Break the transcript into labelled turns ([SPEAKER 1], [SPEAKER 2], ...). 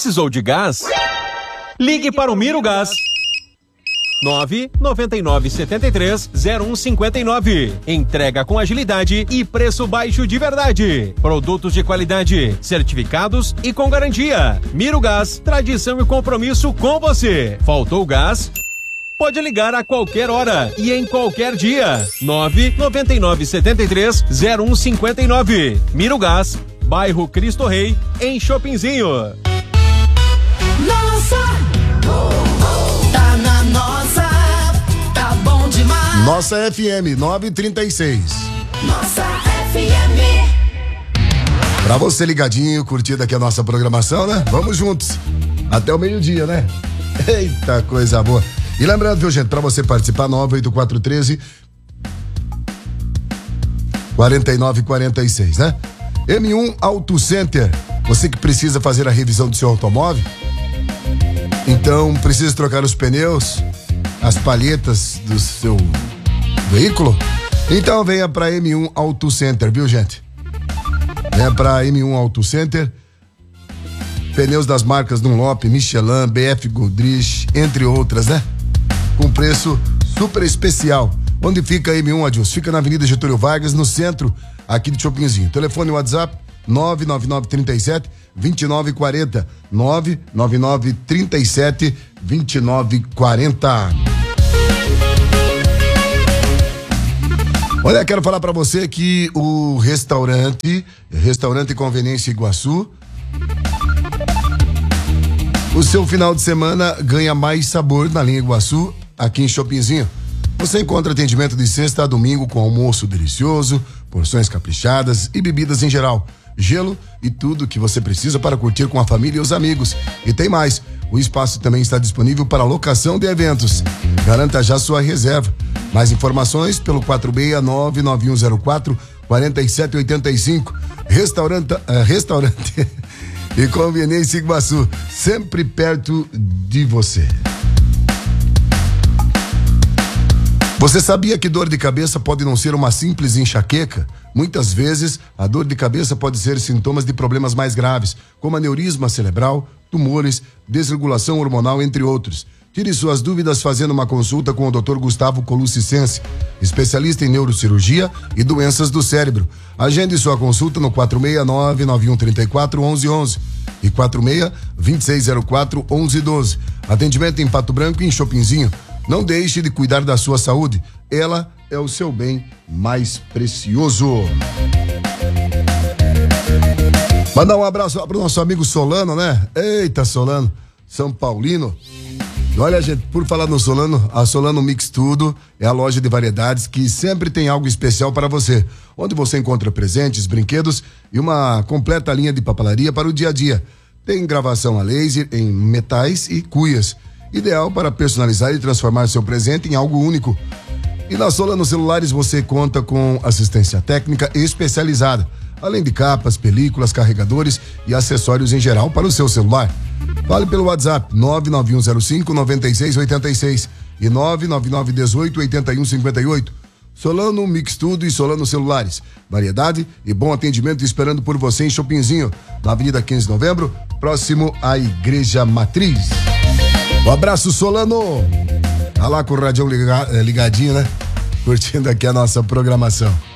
[SPEAKER 1] Precisou de gás? Ligue para o Miro Gás. 99973-0159. Entrega com agilidade e preço baixo de verdade. Produtos de qualidade, certificados e com garantia. Miro Gás, tradição e compromisso com você. Faltou gás? Pode ligar a qualquer hora e em qualquer dia. 99973-0159. Miro Gás, bairro Cristo Rei, em Chopinzinho.
[SPEAKER 2] Nossa, tá na nossa, tá bom demais.
[SPEAKER 3] Nossa FM 936.
[SPEAKER 2] Nossa FM.
[SPEAKER 3] Pra você ligadinho, curtindo aqui a nossa programação, né? Vamos juntos. Até o meio-dia, né? Eita, coisa boa. E lembrando, viu, gente, pra você participar, 98413 4946, né? M1 Auto Center. Você que precisa fazer a revisão do seu automóvel, então precisa trocar os pneus, as palhetas do seu veículo, então venha pra M1 Auto Center, viu, gente? Venha pra M1 Auto Center. Pneus das marcas Dunlop, Michelin, BF Goodrich, entre outras, né? Com preço super especial. Onde fica a M1, Adilson? Fica na Avenida Getúlio Vargas, no centro aqui de Chopinzinho. Telefone e WhatsApp 99937-2940. 99937-2940. Olha, quero falar pra você que o restaurante Conveniência Iguaçu, o seu final de semana ganha mais sabor na linha Iguaçu, aqui em Chopinzinho. Você encontra atendimento de sexta a domingo com almoço delicioso, porções caprichadas e bebidas em geral, gelo e tudo que você precisa para curtir com a família e os amigos. E tem mais, o espaço também está disponível para locação de eventos. Garanta já sua reserva. Mais informações pelo 466-99104-4785. Restaurante e Conveniência Iguaçu, sempre perto de você. Você sabia que dor de cabeça pode não ser uma simples enxaqueca? Muitas vezes, a dor de cabeça pode ser sintomas de problemas mais graves, como aneurisma cerebral, tumores, desregulação hormonal, entre outros. Tire suas dúvidas fazendo uma consulta com o Dr. Gustavo Colucci-Sensi, especialista em neurocirurgia e doenças do cérebro. Agende sua consulta no 469-9134-1111 e 46-2604-1112. Atendimento em Pato Branco e em Chopinzinho. Não deixe de cuidar da sua saúde. Ela é o seu bem mais precioso. Mandar um abraço para o nosso amigo Solano, né? Eita, Solano, São Paulino. Olha, gente, por falar no Solano, a Solano Mix Tudo é a loja de variedades que sempre tem algo especial para você, onde você encontra presentes, brinquedos e uma completa linha de papelaria para o dia a dia. Tem gravação a laser em metais e cuias, ideal para personalizar e transformar seu presente em algo único. E na Solano Celulares você conta com assistência técnica especializada, além de capas, películas, carregadores e acessórios em geral para o seu celular. Fale pelo WhatsApp 99105-9686 e 99918-8158. Solano Mix Tudo e Solano Celulares. Variedade e bom atendimento esperando por você em Chopinzinho, na Avenida 15 de Novembro, próximo à Igreja Matriz. Um abraço, Solano. Tá lá com o radião ligadinho, né? Curtindo aqui a nossa programação.